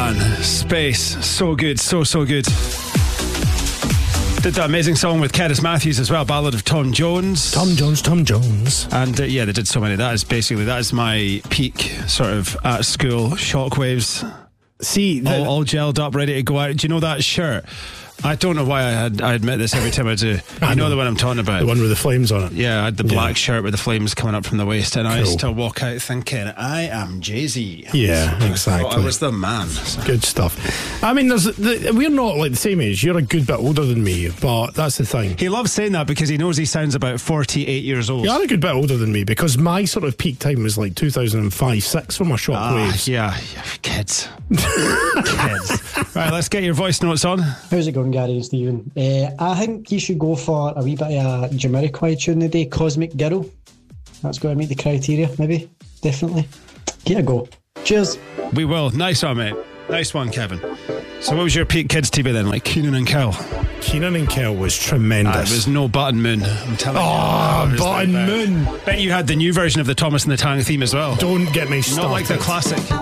man, Space, so good, so good. Did that amazing song with Curtis Matthews as well, Ballad of Tom Jones. Tom Jones. And yeah, they did so many. That is my peak sort of at school shockwaves. See, all gelled up, ready to go out. Do you know that shirt? I don't know why I admit this every time I do. You know the one I'm talking about. The one with the flames on it. Yeah, I had the black shirt with the flames coming up from the waist, and I used to walk out thinking, I am Jay-Z. Yeah, exactly. I was the man. Good stuff. I mean, we're not like the same age. You're a good bit older than me, but that's the thing. He loves saying that because he knows he sounds about 48 years old. You're a good bit older than me because my sort of peak time was like 2005-06 for my shockwaves. Yeah, kids. Kids. Right, let's get your voice notes on. How's it going, Gary and Stephen? I think you should go for a wee bit of a Jamiroquai tune today, Cosmic Girl. That's going to meet the criteria, maybe. Definitely. Give it a go. Cheers. We will. Nice one, mate. Nice one, Kevin. So what was your peak kids TV then? Like Keenan and Kel? Keenan and Kel was tremendous. It was no Button Moon, I'm telling you. Oh, Button Moon. Bet you had the new version of the Thomas and the Tank theme as well. Don't get me started. Not like the classic.